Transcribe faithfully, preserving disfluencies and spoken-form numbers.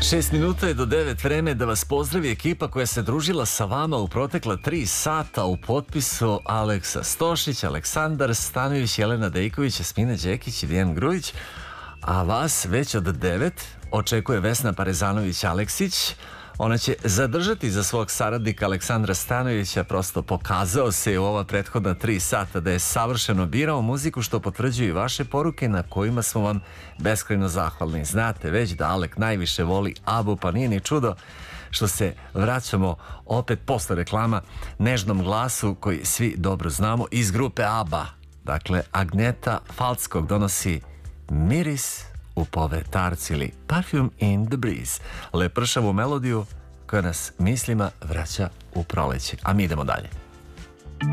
Šest minuta je do devet, vreme da vas pozdravi ekipa koja se družila sa vama u protekla tri sata u potpisu Aleksa Stošić, Aleksandar Stanojević, Jelena Dejković, Jasmina Đekić i Dijan Grujić, a vas već od devet očekuje Vesna Parezanović-Aleksić. Ona će zadržati za svog saradnika Aleksandra Stanojevića, prosto pokazao se u ova prethodna tri sata da je savršeno birao muziku, što potvrđuju i vaše poruke na kojima smo vam beskrajno zahvalni. Znate već da Alek najviše voli ABBU, pa nije ni čudo što se vraćamo opet posle reklama nežnom glasu koji svi dobro znamo iz grupe ABBA. Dakle, Agneta Falckog donosi Miris u povetarcu ili Perfume in the Breeze, lepršavu melodiju koja nas mislima vraća u proleće. A mi idemo dalje.